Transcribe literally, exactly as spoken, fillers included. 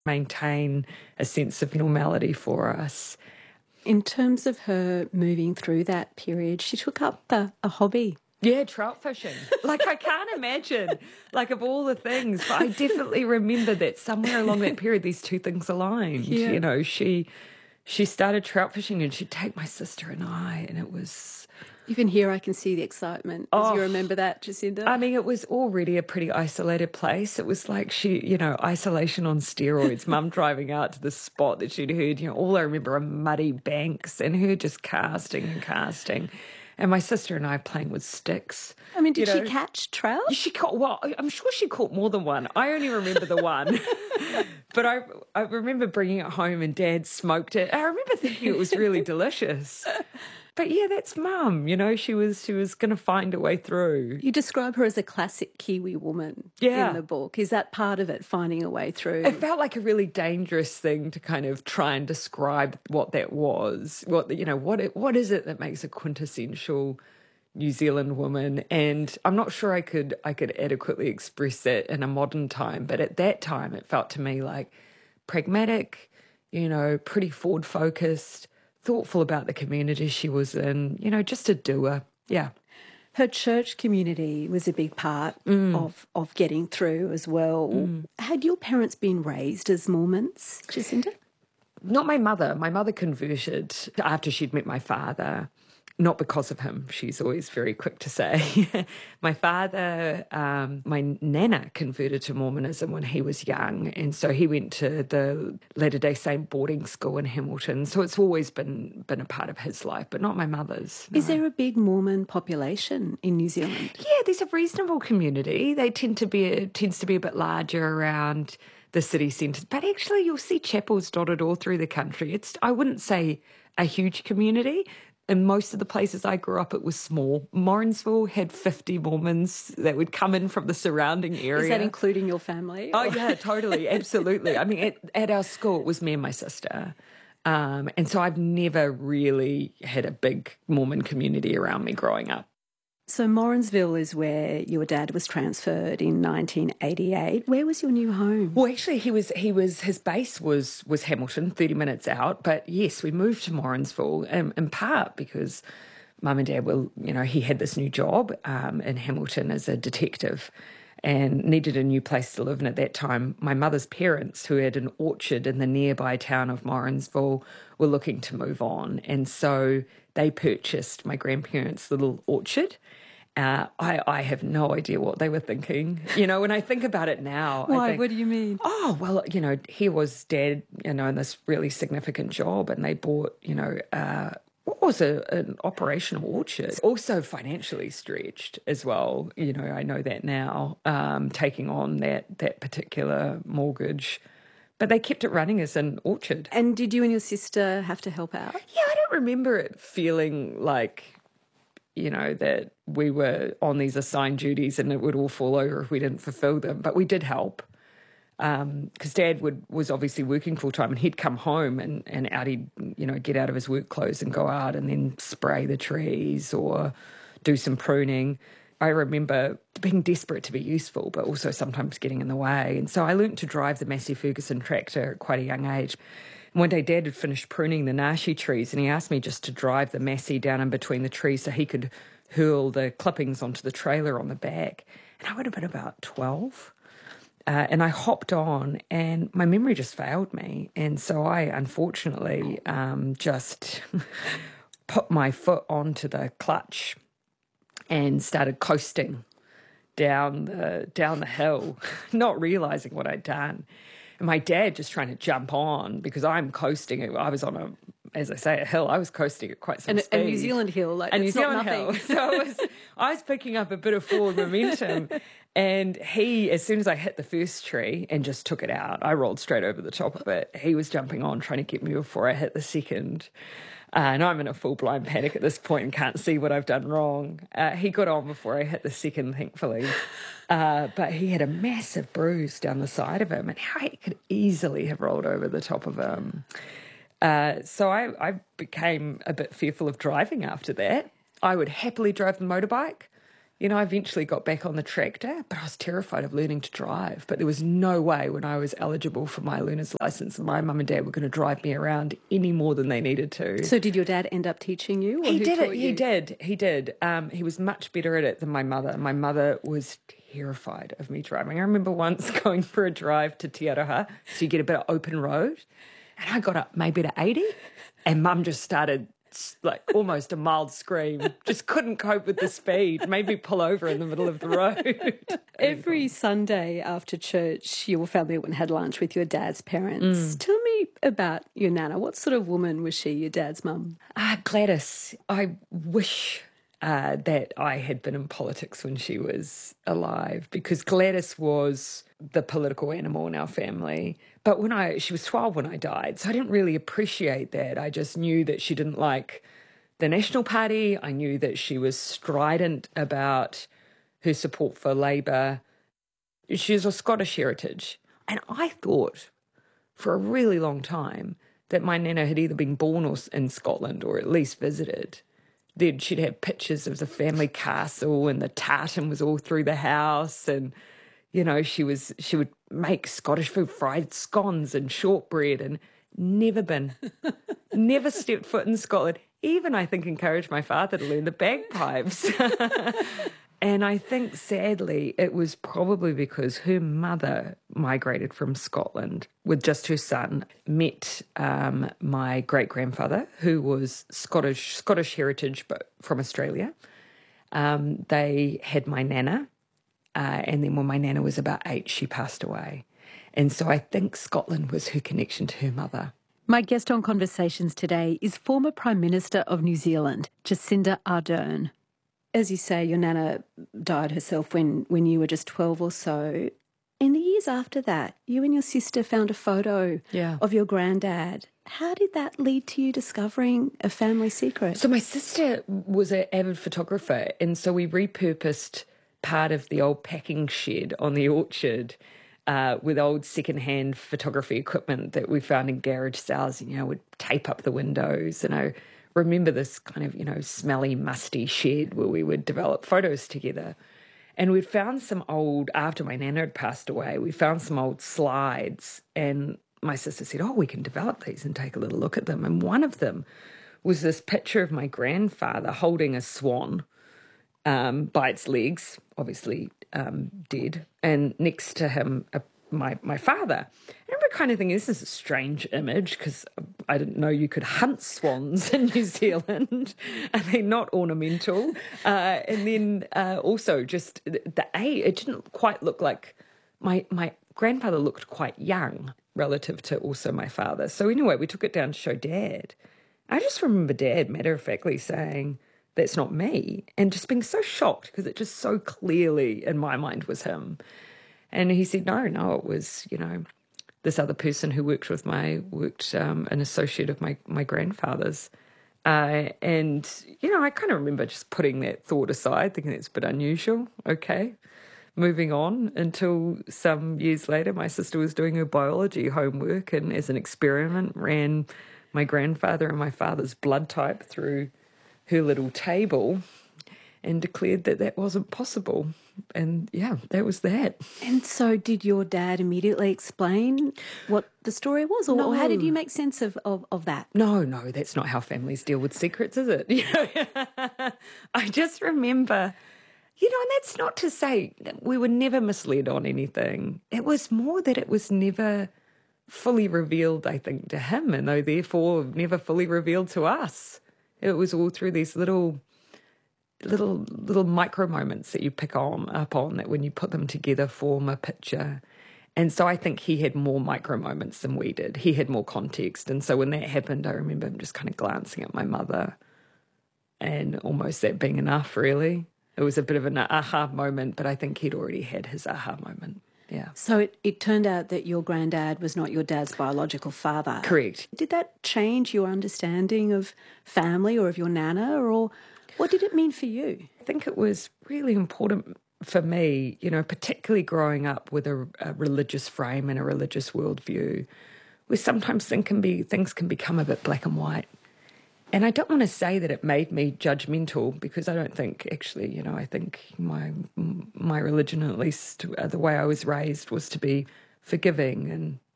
maintain a sense of normality for us. In terms of her moving through that period, she took up a, a hobby. Yeah, trout fishing. Like, I can't imagine, like, of all the things, but I definitely remember that somewhere along that period, these two things aligned. Yeah. You know, she she started trout fishing and she'd take my sister and I, and it was... Even here I can see the excitement. As Oh, you remember that, Jacinda? I mean, it was already a pretty isolated place. It was like she, you know, isolation on steroids. Mum driving out to the spot that she'd heard, you know, all I remember are muddy banks and her just casting and casting. And my sister and I playing with sticks. I mean, did you know. she catch trout? She caught, well, I'm sure she caught more than one. I only remember the one. But I I remember bringing it home and Dad smoked it. I remember thinking it was really delicious. But yeah, that's Mum. You know, she was she was going to find a way through. You describe her as a classic Kiwi woman Yeah. in the book. Is that part of it, finding a way through? It felt like a really dangerous thing to kind of try and describe what that was. What you know, what it, what is it that makes a quintessential New Zealand woman? And I'm not sure I could I could adequately express that in a modern time. But at that time, it felt to me like pragmatic, you know, pretty forward focused, thoughtful about the community she was in, you know, just a doer. Yeah. Her church community was a big part Mm. of, of getting through as well. Mm. Had your parents been raised as Mormons, Jacinda? Not my mother. My mother converted after she'd met my father. Not because of him, she's always very quick to say. My father, um, my nana converted to Mormonism when he was young, and so he went to the Latter-day Saint boarding school in Hamilton. So it's always been been a part of his life, but not my mother's. No. Is there a big Mormon population in New Zealand? Yeah, there's a reasonable community. They tend to be a, tends to be a bit larger around the city centres, but actually you'll see chapels dotted all through the country. It's I wouldn't say a huge community. In most of the places I grew up, it was small. Morrinsville had fifty Mormons that would come in from the surrounding area. Is that including your family? Oh, yeah, totally, absolutely. I mean, at, at our school, it was me and my sister. Um, and so I've never really had a big Mormon community around me growing up. So Morrinsville is where your dad was transferred in nineteen eighty-eight. Where was your new home? Well, actually, he was he was his base was was Hamilton, thirty minutes out. But yes, we moved to Morrinsville in, in part because Mum and Dad were, you know, he had this new job um, in Hamilton as a detective and needed a new place to live. And at that time, my mother's parents, who had an orchard in the nearby town of Morrinsville, were looking to move on, and so they purchased my grandparents' little orchard. Uh, I, I have no idea what they were thinking. You know, when I think about it now. Why? I think, what do you mean? Oh, well, you know, he was Dad, you know, in this really significant job, and they bought, you know, uh, what was a, an operational orchard. Also financially stretched as well. You know, I know that now, um, taking on that, that particular mortgage. But they kept it running as an orchard. And did you and your sister have to help out? Yeah, I don't remember it feeling like, you know, that we were on these assigned duties and it would all fall over if we didn't fulfill them. But we did help because um, Dad would was obviously working full time, and he'd come home and, and out he'd, you know, get out of his work clothes and go out and then spray the trees or do some pruning. I remember being desperate to be useful, but also sometimes getting in the way. And so I learnt to drive the Massey Ferguson tractor at quite a young age. One day Dad had finished pruning the nashi trees and he asked me just to drive the Massey down in between the trees so he could hurl the clippings onto the trailer on the back. And I would have been about twelve. Uh, and I hopped on and my memory just failed me. And so I, unfortunately, um, just put my foot onto the clutch and started coasting down the, down the hill, not realising what I'd done. And my dad just trying to jump on because I'm coasting. I was on a, as I say, a hill. I was coasting at quite some and, speed. A New Zealand hill, like a New it's Zealand not nothing. hill. So I was, I was picking up a bit of forward momentum. And he, as soon as I hit the first tree and just took it out, I rolled straight over the top of it. He was jumping on, trying to get me before I hit the second. Uh, and I'm in a full blind panic at this point and can't see what I've done wrong. Uh, he got on before I hit the second, thankfully. Uh, but he had a massive bruise down the side of him, and I could easily have rolled over the top of him. Uh, so I, I became a bit fearful of driving after that. I would happily drive the motorbike, You know, I eventually got back on the tractor, but I was terrified of learning to drive. But there was no way when I was eligible for my learner's license, my mum and dad were going to drive me around any more than they needed to. So did your dad end up teaching you? Or he who did taught it. you? He did. He did. Um, he was much better at it than my mother. My mother was terrified of me driving. I remember once going for a drive to Te Aroha, so you get a bit of open road, and I got up maybe to eighty, and mum just started like almost a mild scream, just couldn't cope with the speed, made me pull over in the middle of the road. Every Sunday after church, your family went and had lunch with your dad's parents. Mm. Tell me about your nana. What sort of woman was she, your dad's mum? Ah, uh, Gladys. I wish uh, that I had been in politics when she was alive, because Gladys was the political animal in our family. But when I, she was twelve when I died, so I didn't really appreciate that. I just knew that she didn't like the National Party. I knew that she was strident about her support for Labour. She's of Scottish heritage. And I thought for a really long time that my nana had either been born or in Scotland or at least visited. Then she'd have pictures of the family castle and the tartan was all through the house, and you know, she was she would make Scottish food, fried scones and shortbread, and never been, never stepped foot in Scotland. Even, I think, encouraged my father to learn the bagpipes. And I think, sadly, it was probably because her mother migrated from Scotland with just her son, met um, my great-grandfather, who was Scottish Scottish heritage, but from Australia. Um, they had my nana. Uh, and then when my nana was about eight, she passed away. And so I think Scotland was her connection to her mother. My guest on Conversations today is former Prime Minister of New Zealand, Jacinda Ardern. As you say, your nana died herself when, when you were just twelve or so. In the years after that, you and your sister found a photo yeah. of your granddad. How did that lead to you discovering a family secret? So my sister was an avid photographer, and so we repurposed part of the old packing shed on the orchard uh, with old secondhand photography equipment that we found in garage sales. You know, would tape up the windows. And I remember this kind of, you know, smelly, musty shed where we would develop photos together. And we'd found some old, after my nana had passed away, we found some old slides. And my sister said, oh, we can develop these and take a little look at them. And one of them was this picture of my grandfather holding a swan Um, by its legs, obviously um, dead, and next to him, uh, my my father. I remember kind of thinking, this is a strange image, because I didn't know you could hunt swans in New Zealand, and they're not ornamental. Uh, and then uh, also just the, the age, it didn't quite look like, my, my grandfather looked quite young relative to also my father. So anyway, we took it down to show Dad. I just remember Dad matter-of-factly saying, that's not me, and just being so shocked because it just so clearly in my mind was him. And he said, no, no, it was, you know, this other person who worked with my, worked um, an associate of my, my grandfather's. Uh, and, you know, I kind of remember just putting that thought aside, thinking it's a bit unusual, okay, moving on, until some years later my sister was doing her biology homework and as an experiment ran my grandfather and my father's blood type through her little table and declared that that wasn't possible. And yeah, that was that. And so did your dad immediately explain what the story was, or, no. or how did you make sense of, of, of that? No, no, that's not how families deal with secrets, is it? You know, I just remember, you know, and that's not to say that we were never misled on anything. It was more that it was never fully revealed, I think, to him, and though therefore never fully revealed to us. It was all through these little, little, little micro moments that you pick on up on, that when you put them together form a picture. And so I think he had more micro moments than we did. He had more context. And so when that happened, I remember him just kind of glancing at my mother and almost that being enough, really. It was a bit of an aha moment, but I think he'd already had his aha moment. Yeah. So it, it turned out that your granddad was not your dad's biological father. Correct. Did that change your understanding of family or of your nana, or what did it mean for you? I think it was really important for me, you know, particularly growing up with a, a religious frame and a religious worldview, where sometimes things can be things can become a bit black and white. And I don't want to say that it made me judgmental, because I don't think actually, you know, I think my my religion, at least uh, the way I was raised, was to be forgiving and